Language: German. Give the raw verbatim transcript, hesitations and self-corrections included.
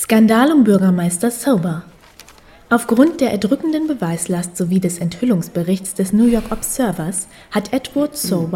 Skandal um Bürgermeister Sober. Aufgrund der erdrückenden Beweislast sowie des Enthüllungsberichts des New York Observers hat Edward Sober